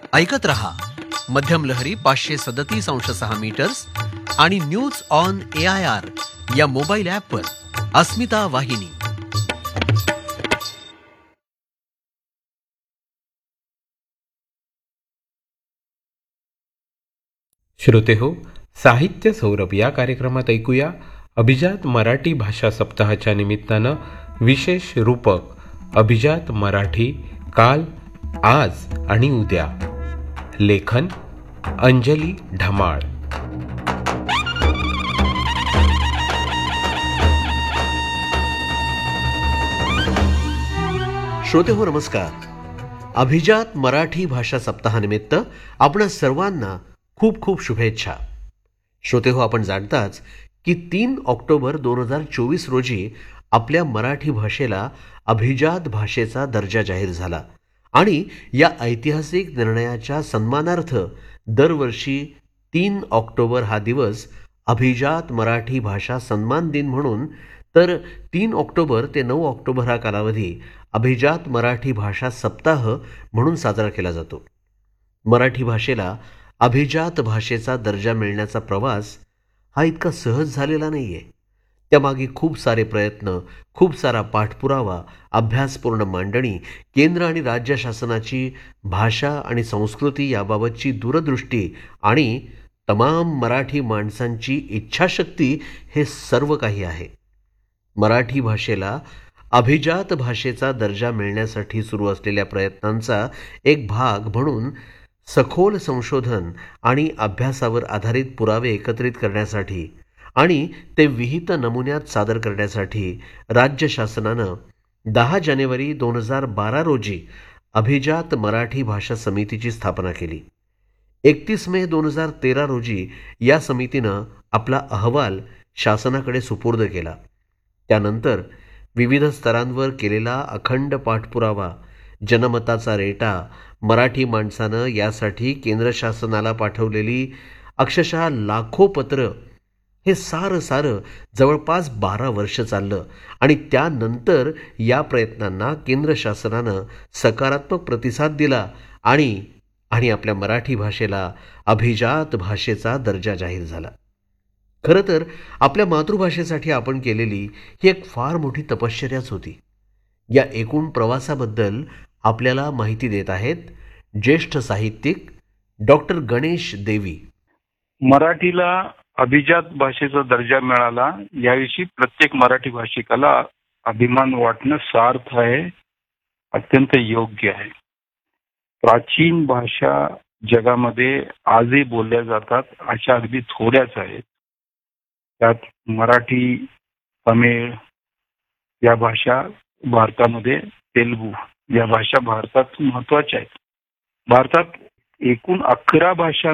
ऐकत रहा मध्यम लहरी 537.6 मीटर्स आणि न्यूज ऑन AIR या मोबाईल ॲपवर अस्मिता वाहिनी. श्रोते हो, साहित्य सौरभ या कार्यक्रमात ऐकूया अभिजात मराठी भाषा सप्ताहाच्या निमित्तानं विशेष रूपक अभिजात मराठी काल, आज आणि उद्या. लेखन अंजली ढमाळ. श्रोते हो, नमस्कार. अभिजात मराठी भाषा सप्ताहानिमित्त आपण सर्वांना खूप खूप शुभेच्छा. श्रोते हो, आपण जाणताच की 3 ऑक्टोबर 2024 रोजी आपल्या मराठी भाषेला अभिजात भाषेचा दर्जा जाहीर झाला आणि या ऐतिहासिक निर्णयाच्या सन्मानार्थ दरवर्षी 3 ऑक्टोबर हा दिवस अभिजात मराठी भाषा सन्मान दिन म्हणून, तर 3 ऑक्टोबर ते 9 ऑक्टोबर हा कालावधी अभिजात मराठी भाषा सप्ताह म्हणून साजरा केला जातो. मराठी भाषेला अभिजात भाषेचा दर्जा मिळण्याचा प्रवास हा इतका सहज झालेला नाहीये. त्यामागे खूप सारे प्रयत्न, खूप सारा पाठपुरावा, अभ्यासपूर्ण मांडणी, केंद्र आणि राज्य शासनाची भाषा आणि संस्कृती याबाबतची दूरदृष्टी आणि तमाम मराठी माणसांची इच्छाशक्ती हे सर्व काही आहे. मराठी भाषेला अभिजात भाषेचा दर्जा मिळण्यासाठी सुरू असलेल्या प्रयत्नांचा एक भाग म्हणून सखोल संशोधन आणि अभ्यासावर आधारित पुरावे एकत्रित करण्यासाठी आणि ते विहित नमुन्यात सादर करण्यासाठी राज्य शासनानं 10 जानेवारी 2012 रोजी अभिजात मराठी भाषा समितीची स्थापना केली. 31 मे 2013 रोजी या समितीनं आपला अहवाल शासनाकडे सुपूर्द केला. त्यानंतर विविध स्तरांवर केलेला अखंड पाठपुरावा, जनमताचा रेटा, मराठी माणसानं यासाठी केंद्र शासनाला पाठवलेली अक्षरशः लाखो पत्र, हे सारं जवळपास 12 वर्ष चाललं आणि त्यानंतर या प्रयत्नांना केंद्र शासनानं सकारात्मक प्रतिसाद दिला आणि आपल्या मराठी भाषेला अभिजात भाषेचा दर्जा जाहीर झाला. खरं तर आपल्या मातृभाषेसाठी आपण केलेली ही एक फार मोठी तपश्चर्याच होती. या एकूण प्रवासाबद्दल आपल्याला माहिती देत आहेत ज्येष्ठ साहित्यिक डॉक्टर गणेश देवी. मराठीला अभिजात भाषेचा दर्जा मिळाला याविषयी प्रत्येक मराठी भाषिकाला अभिमान वाटणं सार्थ आहे, अत्यंत योग्य आहे. प्राचीन भाषा जगामध्ये आजही बोलल्या जातात अशा अगदी थोड्याच आहेत. त्यात मराठी, तमिळ या भाषा भारतामध्ये, तेलुगू या भाषा भारतात महत्वाच्या आहेत. भारतात एकूण 11 भाषा